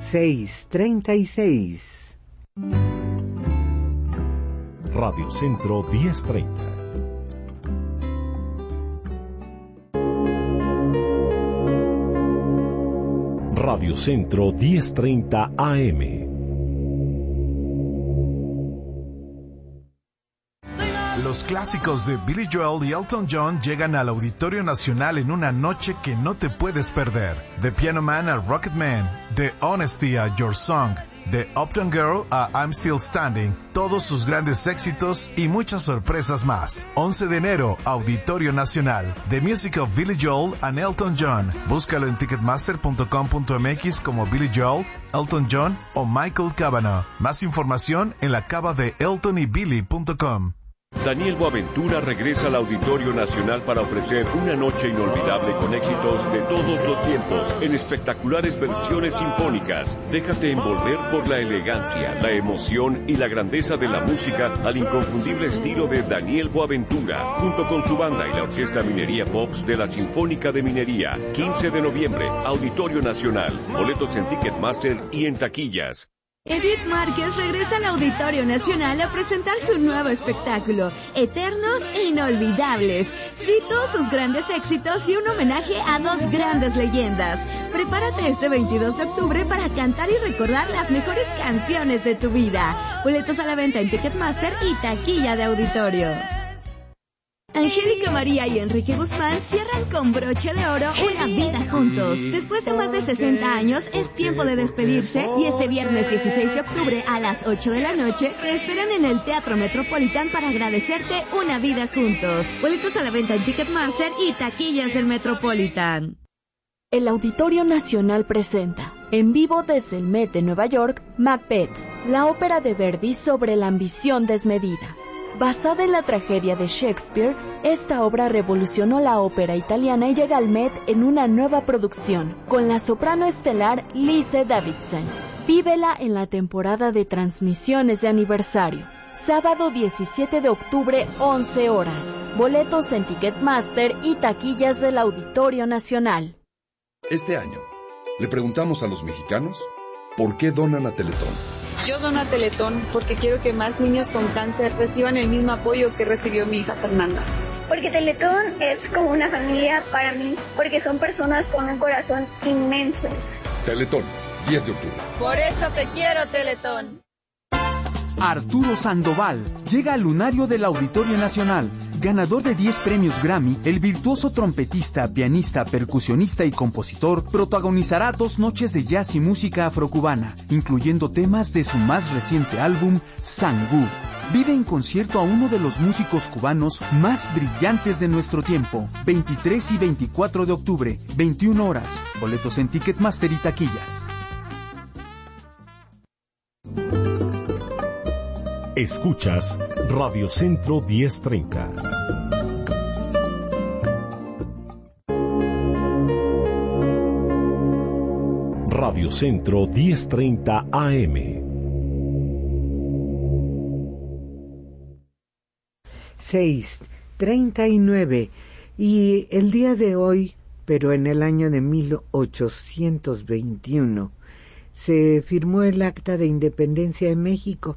6:36. Radio Centro 1030. Radio Centro 1030 AM. Los clásicos de Billy Joel y Elton John llegan al Auditorio Nacional en una noche que no te puedes perder. De Piano Man a Rocket Man, de Honesty a Your Song, de Uptown Girl a I'm Still Standing, todos sus grandes éxitos y muchas sorpresas más. 11 de enero, Auditorio Nacional. The Music of Billy Joel and Elton John. Búscalo en ticketmaster.com.mx como Billy Joel, Elton John o Michael Cavanaugh. Más información en la cava de eltonybilly.com. Daniel Boaventura regresa al Auditorio Nacional para ofrecer una noche inolvidable con éxitos de todos los tiempos en espectaculares versiones sinfónicas. Déjate envolver por la elegancia, la emoción y la grandeza de la música al inconfundible estilo de Daniel Boaventura, junto con su banda y la Orquesta Minería Pops de la Sinfónica de Minería. 15 de noviembre, Auditorio Nacional. Boletos en Ticketmaster y en taquillas. Edith Márquez regresa al Auditorio Nacional a presentar su nuevo espectáculo, Eternos e Inolvidables. Cito sus grandes éxitos y un homenaje a dos grandes leyendas. Prepárate este 22 de octubre para cantar y recordar las mejores canciones de tu vida. Boletos a la venta en Ticketmaster y taquilla de auditorio. Angélica María y Enrique Guzmán cierran con broche de oro una vida juntos. Después de más de 60 años, es tiempo de despedirse y este viernes 16 de octubre a las 8 de la noche te esperan en el Teatro Metropolitan para agradecerte una vida juntos. Boletos a la venta en Ticketmaster y taquillas del Metropolitan. El Auditorio Nacional presenta, en vivo desde el Met de Nueva York, Macbeth, la ópera de Verdi sobre la ambición desmedida. Basada en la tragedia de Shakespeare, esta obra revolucionó la ópera italiana y llega al Met en una nueva producción, con la soprano estelar Lise Davidson. Vívela en la temporada de transmisiones de aniversario. Sábado 17 de octubre, 11 horas. Boletos en Ticketmaster y taquillas del Auditorio Nacional. Este año, le preguntamos a los mexicanos, ¿por qué donan a Teletón? Yo dono a Teletón porque quiero que más niños con cáncer reciban el mismo apoyo que recibió mi hija Fernanda. Porque Teletón es como una familia para mí, porque son personas con un corazón inmenso. Teletón, 10 de octubre. Por eso te quiero, Teletón. Arturo Sandoval llega al lunario del Auditorio Nacional. Ganador de 10 premios Grammy, el virtuoso trompetista, pianista, percusionista y compositor protagonizará 2 noches de jazz y música afrocubana, incluyendo temas de su más reciente álbum, Sangú. Vive en concierto a uno de los músicos cubanos más brillantes de nuestro tiempo. 23 y 24 de octubre, 21 horas. Boletos en Ticketmaster y taquillas. Escuchas Radio Centro 1030. Radio Centro 1030 AM. Seis 39 y el día de hoy, pero en el año de 1821, se firmó el Acta de Independencia de México.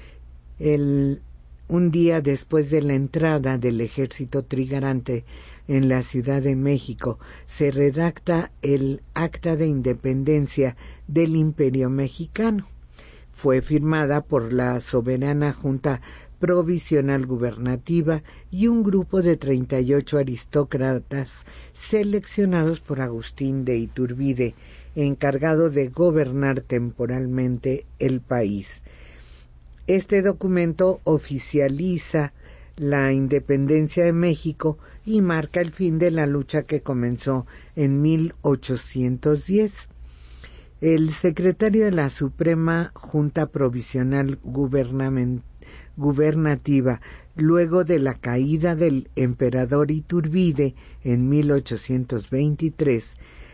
Un día después de la entrada del ejército trigarante en la Ciudad de México, se redacta el Acta de Independencia del Imperio Mexicano. Fue firmada por la Soberana Junta Provisional Gubernativa y un grupo de 38 aristócratas seleccionados por Agustín de Iturbide, encargado de gobernar temporalmente el país. Este documento oficializa la independencia de México y marca el fin de la lucha que comenzó en 1810. El secretario de la Suprema Junta Provisional Gubernativa, luego de la caída del emperador Iturbide en 1823,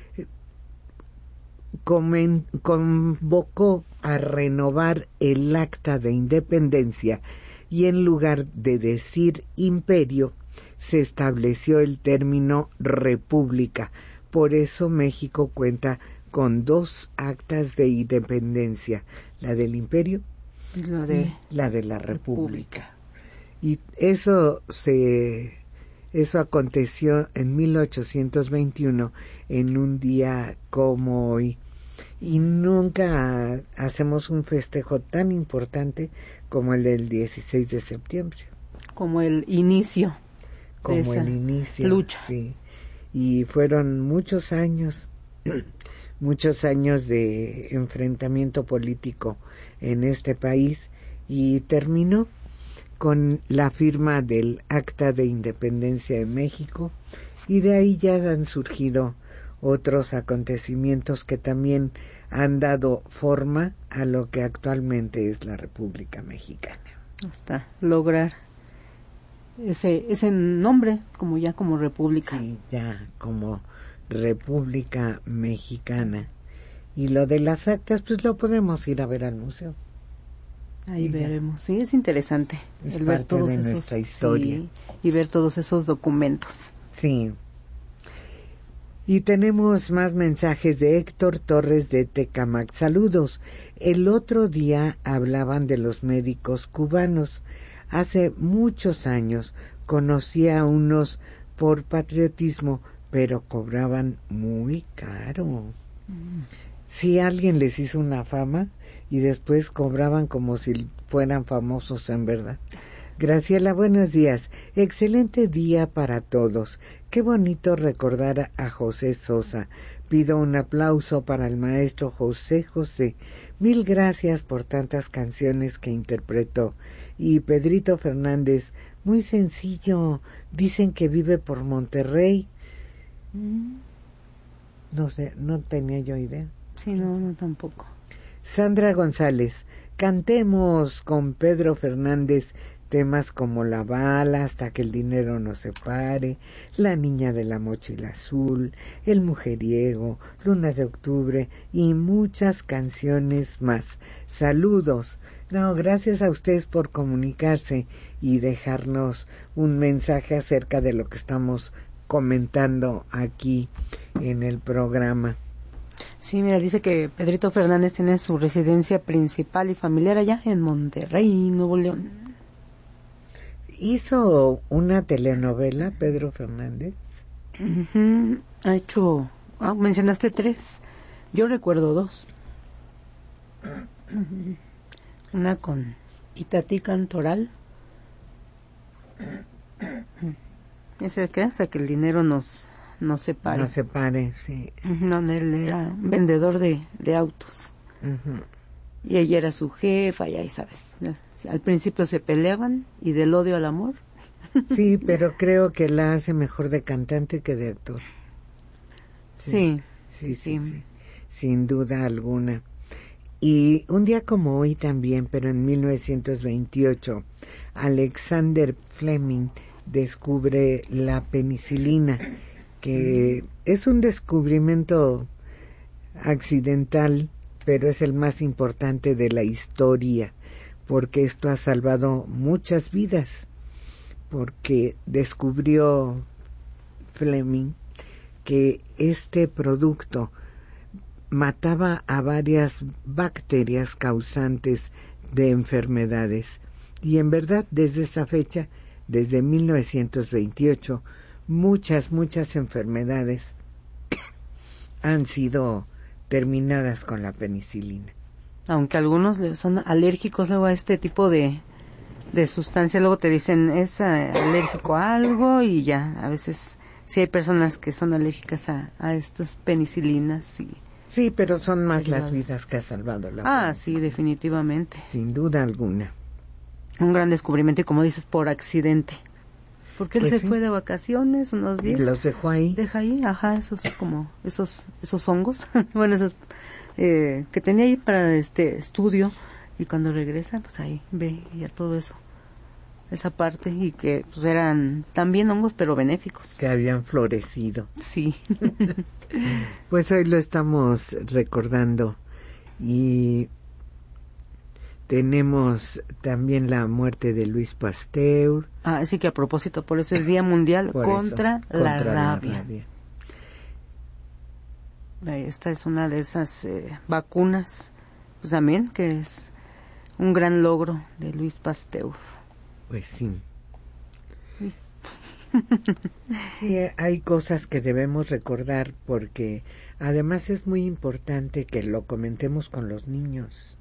convocó a renovar el Acta de Independencia y en lugar de decir imperio, se estableció el término república. Por eso México cuenta con 2 actas de independencia, la del Imperio y la de la República. Y eso aconteció en 1821, en un día como hoy. Y nunca hacemos un festejo tan importante como el del 16 de septiembre. Como el inicio. Como el inicio. Lucha. Sí. Y fueron muchos años de enfrentamiento político en este país, y terminó con la firma del Acta de Independencia de México, y de ahí ya han surgido otros acontecimientos que también han dado forma a lo que actualmente es la República Mexicana. Hasta lograr ese nombre como república. Sí, ya como República Mexicana. Y lo de las actas, pues lo podemos ir a ver al museo. Ahí veremos. Sí, es interesante el ver todos esos, nuestra historia. Sí, y ver todos esos documentos. Sí. Y tenemos más mensajes de Héctor Torres de Tecámac. Saludos. El otro día hablaban de los médicos cubanos. Hace muchos años conocí a unos por patriotismo, pero cobraban muy caro. Si alguien les hizo una fama y después cobraban como si fueran famosos en verdad. Graciela, buenos días. Excelente día para todos. Qué bonito recordar a José Sosa. Pido un aplauso para el maestro José José. Mil gracias por tantas canciones que interpretó. Y Pedrito Fernández, muy sencillo. Dicen que vive por Monterrey. No sé, no tenía yo idea. Sí, no tampoco. Sandra González, cantemos con Pedro Fernández temas como La bala, Hasta que el dinero nos separe, La niña de la mochila azul, El mujeriego, Lunas de octubre y muchas canciones más. Saludos. No, gracias a ustedes por comunicarse y dejarnos un mensaje acerca de lo que estamos comentando aquí en el programa. Sí, mira, dice que Pedrito Fernández tiene su residencia principal y familiar allá en Monterrey, Nuevo León. ¿Hizo una telenovela Pedro Fernández? Ha hecho... mencionaste 3. Yo recuerdo 2. Una con Itatí Cantoral. Ese que hace que el dinero nos separe. Nos separe, sí. Él era vendedor de autos. Y ella era su jefa, ya sabes. Al principio se peleaban y del odio al amor. Sí, pero creo que la hace mejor de cantante que de actor. Sí. Sin duda alguna. Y un día como hoy también, pero en 1928, Alexander Fleming descubre la penicilina, que es un descubrimiento accidental, pero es el más importante de la historia, porque esto ha salvado muchas vidas, porque descubrió Fleming que este producto mataba a varias bacterias causantes de enfermedades, y en verdad desde esa fecha, desde 1928, muchas enfermedades han sido terminadas con la penicilina. Aunque algunos son alérgicos luego a este tipo de sustancias, luego te dicen es alérgico a algo y ya, a veces sí hay personas que son alérgicas a estas penicilinas. Sí, pero son más las vidas que ha salvado la vida. Sí, definitivamente. Sin duda alguna. Un gran descubrimiento y como dices, por accidente. Porque él se fue de vacaciones unos días. ¿Y los dejó ahí? Deja ahí, esos como, esos hongos, bueno, esos que tenía ahí para estudio, y cuando regresa, pues ahí ve ya todo eso, esa parte, y que pues eran también hongos, pero benéficos. Que habían florecido. Sí. Pues hoy lo estamos recordando, y tenemos también la muerte de Luis Pasteur. Así que a propósito, por eso es Día Mundial contra la rabia. Esta es una de esas vacunas, pues también que es un gran logro de Louis Pasteur. Pues sí. Sí, hay cosas que debemos recordar porque además es muy importante que lo comentemos con los niños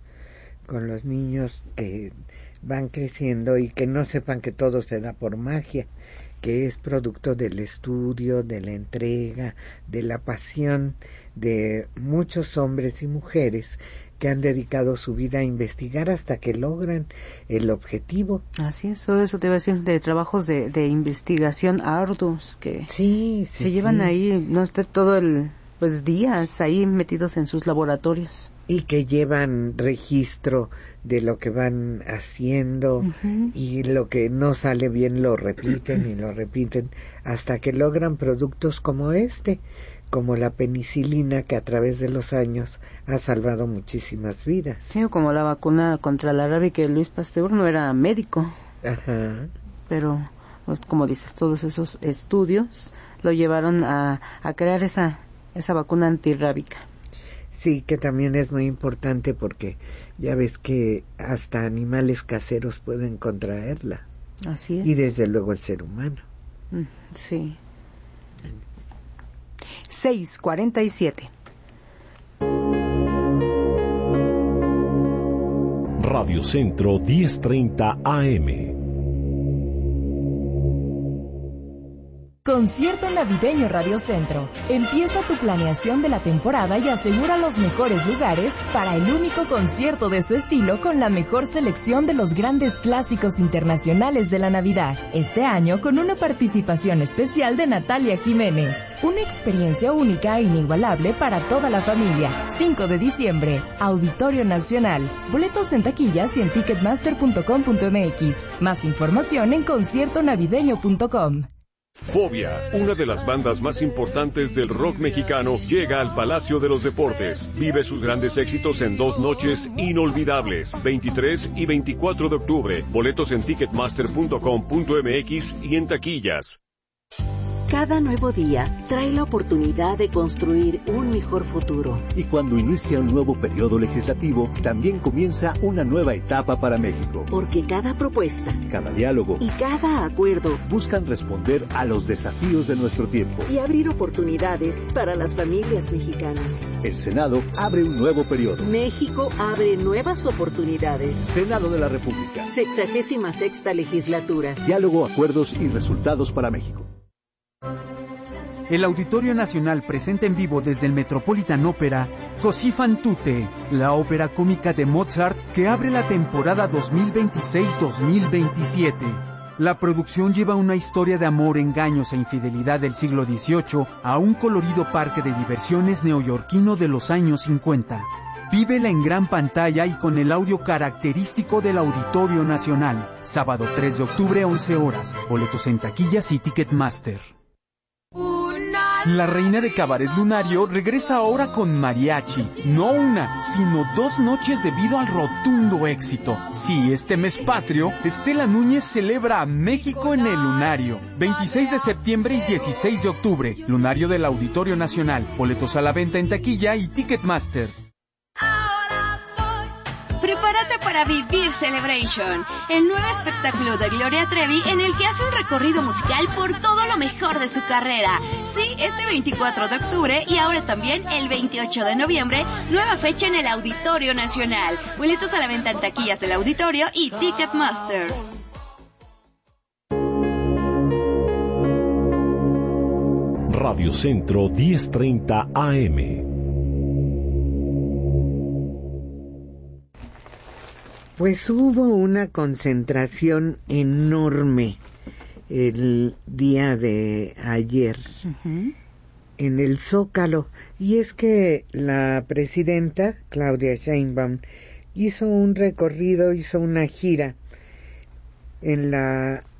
que van creciendo y que no sepan que todo se da por magia, que es producto del estudio, de la entrega, de la pasión de muchos hombres y mujeres que han dedicado su vida a investigar hasta que logran el objetivo. Así es, eso te iba a decir, de trabajos de investigación arduos que se llevan ahí, no está todo días ahí metidos en sus laboratorios. Y que llevan registro de lo que van haciendo, y lo que no sale bien lo repiten y lo repiten hasta que logran productos como como la penicilina, que a través de los años ha salvado muchísimas vidas. Sí, como la vacuna contra la rabia, que Louis Pasteur no era médico. Ajá. Pero, pues, como dices, todos esos estudios lo llevaron a crear esa vacuna antirrábica. Sí, que también es muy importante porque ya ves que hasta animales caseros pueden contraerla. Así es. Y desde luego el ser humano. Sí. 6:47. Radio Centro 1030 AM. Concierto navideño Radio Centro. Empieza tu planeación de la temporada y asegura los mejores lugares para el único concierto de su estilo con la mejor selección de los grandes clásicos internacionales de la Navidad. Este año con una participación especial de Natalia Jiménez. Una experiencia única e inigualable para toda la familia. 5 de diciembre, Auditorio Nacional. Boletos en taquillas y en ticketmaster.com.mx. Más información en conciertonavideño.com. Fobia, una de las bandas más importantes del rock mexicano, llega al Palacio de los Deportes. Vive sus grandes éxitos en 2 noches inolvidables, 23 y 24 de octubre. Boletos en ticketmaster.com.mx y en taquillas. Cada nuevo día trae la oportunidad de construir un mejor futuro. Y cuando inicia un nuevo periodo legislativo, también comienza una nueva etapa para México. Porque cada propuesta, cada diálogo y cada acuerdo buscan responder a los desafíos de nuestro tiempo y abrir oportunidades para las familias mexicanas. El Senado abre un nuevo periodo. México abre nuevas oportunidades. Senado de la República. 66ª legislatura. Diálogo, acuerdos y resultados para México. El Auditorio Nacional presenta en vivo desde el Metropolitan Opera Così fan tutte, la ópera cómica de Mozart que abre la temporada 2026-2027. La producción lleva una historia de amor, engaños e infidelidad del siglo XVIII a un colorido parque de diversiones neoyorquino de los años 50. Vívela en gran pantalla y con el audio característico del Auditorio Nacional. Sábado 3 de octubre, 11 horas. Boletos en taquillas y Ticketmaster. La reina de Cabaret Lunario regresa ahora con mariachi. No una, sino 2 noches debido al rotundo éxito. Sí, este mes patrio, Estela Núñez celebra a México en el Lunario. 26 de septiembre y 16 de octubre. Lunario del Auditorio Nacional. Boletos a la venta en taquilla y Ticketmaster. Prepárate para vivir Celebration, el nuevo espectáculo de Gloria Trevi en el que hace un recorrido musical por todo lo mejor de su carrera. Sí, este 24 de octubre y ahora también el 28 de noviembre, nueva fecha en el Auditorio Nacional. Boletos a la venta en taquillas del Auditorio y Ticketmaster. Radio Centro 1030 AM. Pues hubo una concentración enorme el día de ayer en el Zócalo, y es que la presidenta Claudia Sheinbaum hizo un recorrido, hizo una gira en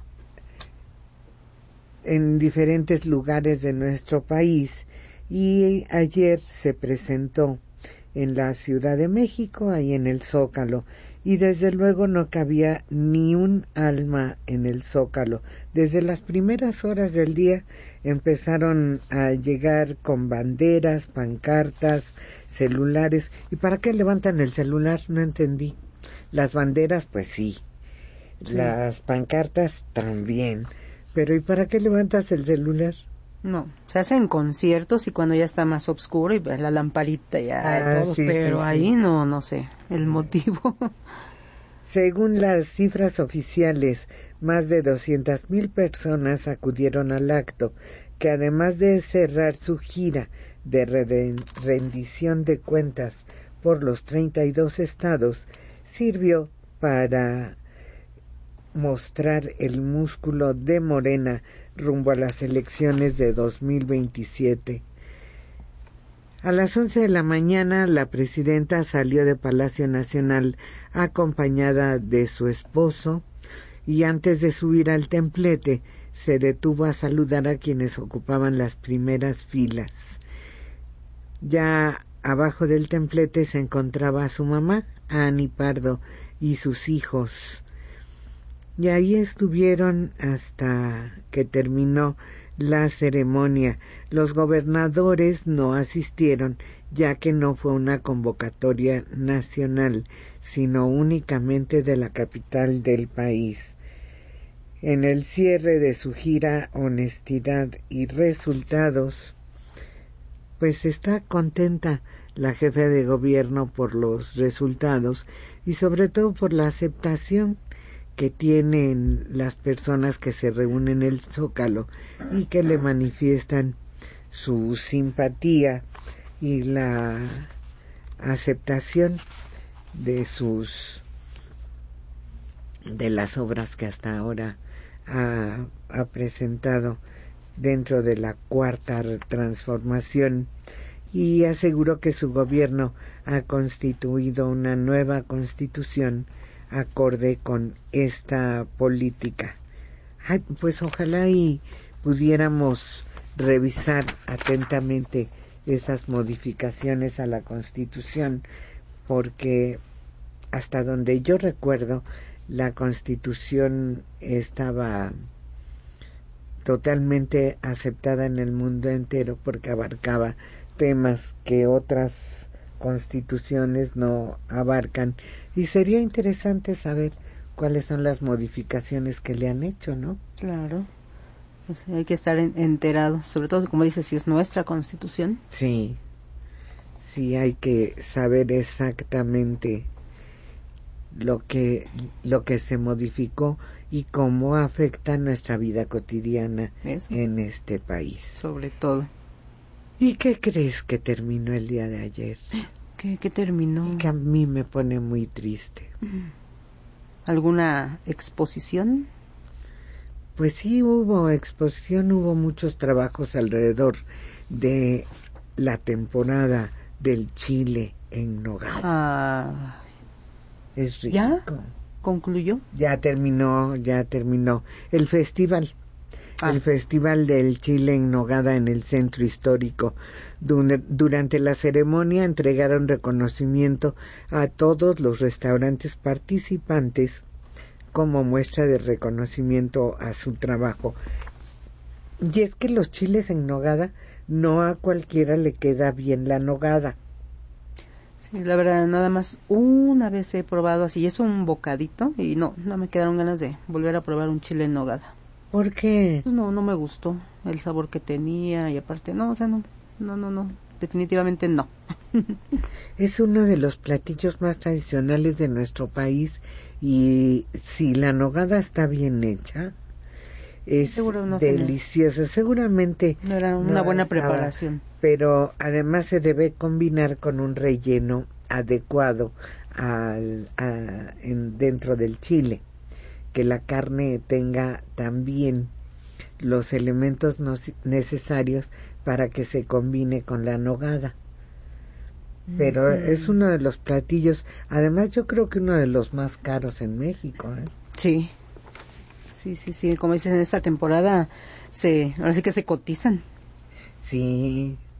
diferentes lugares de nuestro país, y ayer se presentó en la Ciudad de México, ahí en el Zócalo, y desde luego no cabía ni un alma en el Zócalo. Desde las primeras horas del día empezaron a llegar con banderas, pancartas, celulares. ¿Y para qué levantan el celular? No entendí. Las banderas, pues sí. Las pancartas también. Pero ¿y para qué levantas el celular? No, se hacen conciertos y cuando ya está más oscuro y ves la lamparita ya todo, sí, pero sí, ahí sí. no sé el motivo. Según las cifras oficiales, más de 200,000 personas acudieron al acto, que además de cerrar su gira de rendición de cuentas por los 32 estados, sirvió para mostrar el músculo de Morena rumbo a las elecciones de 2027. A las 11 de la mañana, la presidenta salió de Palacio Nacional acompañada de su esposo y antes de subir al templete se detuvo a saludar a quienes ocupaban las primeras filas. Ya abajo del templete se encontraba su mamá, Ani Pardo, y sus hijos. Y ahí estuvieron hasta que terminó la ceremonia. Los gobernadores no asistieron, ya que no fue una convocatoria nacional, sino únicamente de la capital del país. En el cierre de su gira Honestidad y Resultados, pues está contenta la jefa de gobierno por los resultados y sobre todo por la aceptación que tienen las personas que se reúnen en el Zócalo y que le manifiestan su simpatía y la aceptación de las obras que hasta ahora ha presentado dentro de la cuarta transformación, y aseguró que su gobierno ha constituido una nueva constitución acorde con esta política. Ay, pues ojalá y pudiéramos revisar atentamente esas modificaciones a la Constitución, porque hasta donde yo recuerdo la Constitución estaba totalmente aceptada en el mundo entero porque abarcaba temas que otras constituciones no abarcan, y sería interesante saber cuáles son las modificaciones que le han hecho, ¿no? Claro, pues hay que estar enterados, sobre todo, como dices, si es nuestra constitución. Sí, hay que saber exactamente lo que se modificó y cómo afecta nuestra vida cotidiana en este país. Sobre todo. ¿Y qué crees que terminó el día de ayer? ¿Qué terminó? Que a mí me pone muy triste. ¿Alguna exposición? Pues sí, hubo exposición, hubo muchos trabajos alrededor de la temporada del chile en nogada. Es rico. ¿Ya? ¿Concluyó? Ya terminó el festival. El Festival del Chile en Nogada en el Centro Histórico. Durante la ceremonia entregaron reconocimiento a todos los restaurantes participantes como muestra de reconocimiento a su trabajo. Y es que los chiles en nogada, no a cualquiera le queda bien la nogada. Sí, la verdad, nada más una vez he probado así, es un bocadito, y no me quedaron ganas de volver a probar un chile en nogada. ¿Por qué? Pues no me gustó el sabor que tenía, y aparte, no, definitivamente no. Es uno de los platillos más tradicionales de nuestro país, y si la nogada está bien hecha, es deliciosa. Seguramente no era una buena preparación, pero además se debe combinar con un relleno adecuado dentro del chile, que la carne tenga también los elementos necesarios para que se combine con la nogada. Pero es uno de los platillos, además yo creo que uno de los más caros en México, ¿eh? Sí, como dicen, en esta temporada ahora sí que se cotizan. Sí,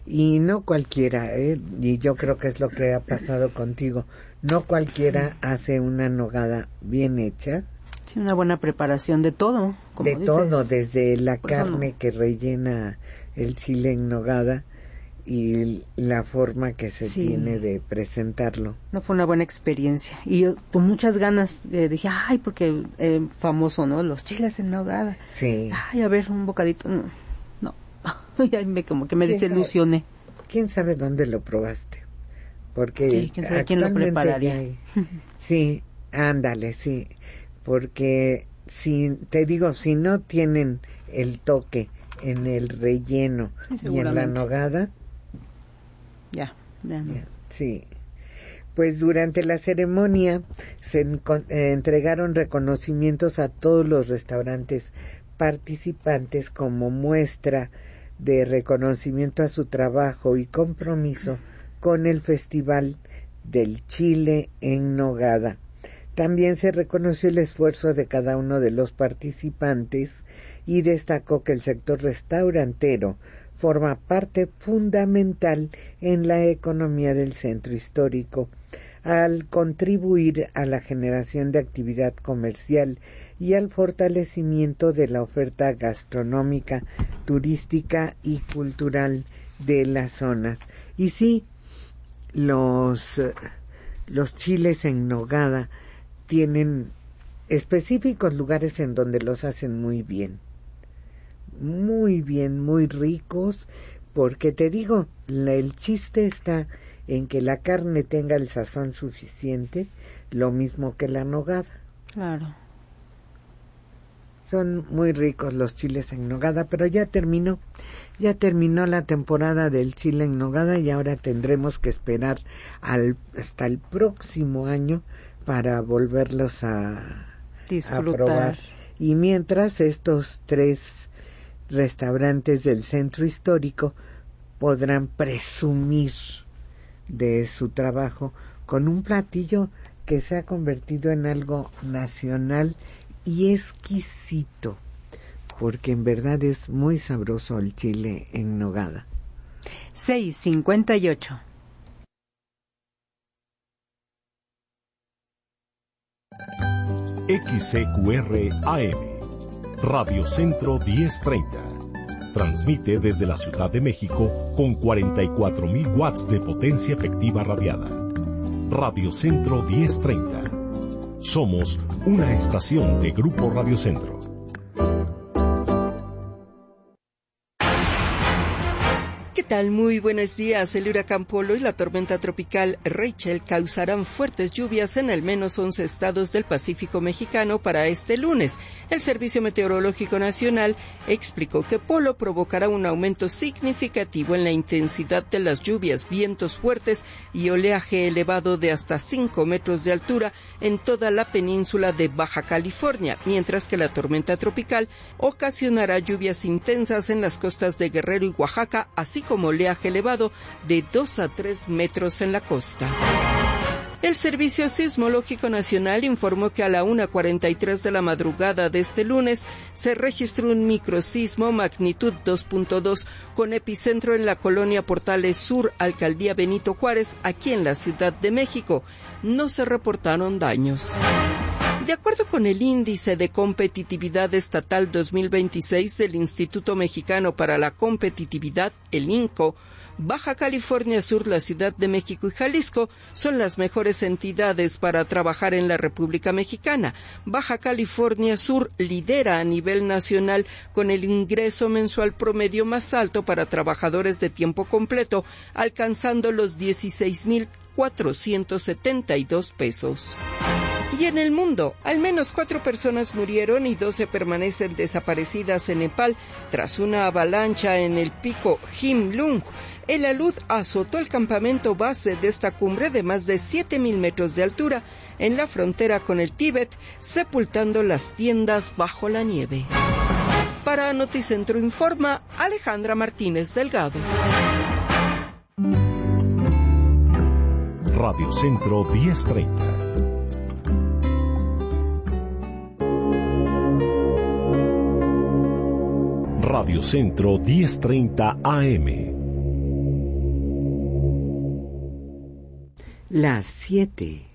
Y no cualquiera, y yo creo que es lo que ha pasado contigo, no cualquiera hace una nogada bien hecha. Sí, una buena preparación de todo. Como de dices. Todo, desde la carne que rellena el chile en nogada y la forma que se tiene de presentarlo. No, fue una buena experiencia. Y yo con muchas ganas dije, ay, porque famoso, ¿no? Los chiles en nogada. Sí. Ay, a ver, un bocadito. No. Ya como que me desilusioné. ¿Quién sabe dónde lo probaste? Porque sí, quién sabe quién lo prepararía. Sí, ándale, sí. Porque si no tienen el toque en el relleno y en la nogada, ya no. Sí. Pues durante la ceremonia se entregaron reconocimientos a todos los restaurantes participantes como muestra de reconocimiento a su trabajo y compromiso con el Festival del Chile en Nogada. También se reconoció el esfuerzo de cada uno de los participantes y destacó que el sector restaurantero forma parte fundamental en la economía del centro histórico, al contribuir a la generación de actividad comercial y al fortalecimiento de la oferta gastronómica, turística y cultural de las zonas. Y sí, los chiles en nogada tienen específicos lugares en donde los hacen muy bien, muy ricos, porque te digo, el chiste está en que la carne tenga el sazón suficiente, lo mismo que la nogada. Claro. Son muy ricos los chiles en nogada, pero ya terminó la temporada del chile en nogada y ahora tendremos que esperar hasta el próximo año para volverlos a probar. Y mientras, estos 3 restaurantes del centro histórico podrán presumir de su trabajo con un platillo que se ha convertido en algo nacional y exquisito, porque en verdad es muy sabroso el chile en nogada. 6:58. XCQR AM, Radio Centro 1030. Transmite desde la Ciudad de México con 44,000 watts de potencia efectiva radiada. Radio Centro 1030. Somos una estación de Grupo Radio Centro. ¿Qué tal? Muy buenos días. El huracán Polo y la tormenta tropical Rachel causarán fuertes lluvias en al menos 11 estados del Pacífico mexicano para este lunes. El Servicio Meteorológico Nacional explicó que Polo provocará un aumento significativo en la intensidad de las lluvias, vientos fuertes y oleaje elevado de hasta 5 metros de altura en toda la península de Baja California, mientras que la tormenta tropical ocasionará lluvias intensas en las costas de Guerrero y Oaxaca, así como oleaje elevado de 2 a 3 metros en la costa. El Servicio Sismológico Nacional informó que a la 1:43 de la madrugada de este lunes se registró un microsismo magnitud 2.2 con epicentro en la colonia Portales Sur, Alcaldía Benito Juárez, aquí en la Ciudad de México. No se reportaron daños. De acuerdo con el Índice de Competitividad Estatal 2026 del Instituto Mexicano para la Competitividad, el INCO, Baja California Sur, la Ciudad de México y Jalisco son las mejores entidades para trabajar en la República Mexicana. Baja California Sur lidera a nivel nacional con el ingreso mensual promedio más alto para trabajadores de tiempo completo, alcanzando los 16,472 pesos. Y en el mundo, al menos 4 personas murieron y 12 permanecen desaparecidas en Nepal tras una avalancha en el pico Himlung. El alud azotó el campamento base de esta cumbre de más de 7,000 metros de altura en la frontera con el Tíbet, sepultando las tiendas bajo la nieve. Para Noticentro Informa, Alejandra Martínez Delgado. Radio Centro 1030. Radio Centro 1030 AM. las 7